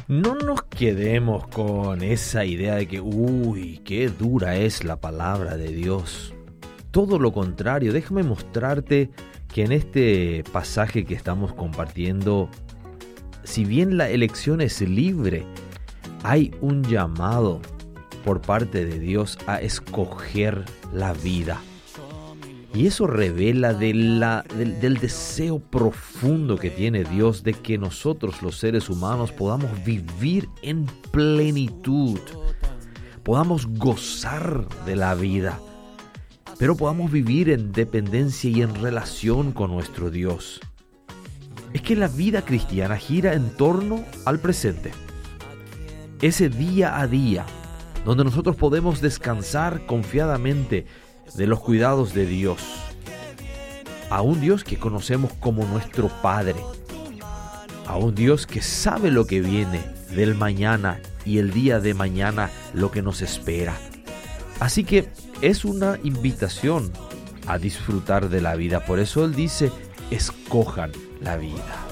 No nos quedemos con esa idea de que, uy, qué dura es la palabra de Dios. Todo lo contrario, déjame mostrarte que en este pasaje que estamos compartiendo, si bien la elección es libre, hay un llamado por parte de Dios a escoger la vida. Y eso revela del deseo profundo que tiene Dios de que nosotros los seres humanos podamos vivir en plenitud, podamos gozar de la vida, pero podamos vivir en dependencia y en relación con nuestro Dios. Es que la vida cristiana gira en torno al presente. Ese día a día, donde nosotros podemos descansar confiadamente de los cuidados de Dios, a un Dios que conocemos como nuestro Padre, a un Dios que sabe lo que viene del mañana y el día de mañana lo que nos espera. Así que es una invitación a disfrutar de la vida. Por eso Él dice, escojan la vida.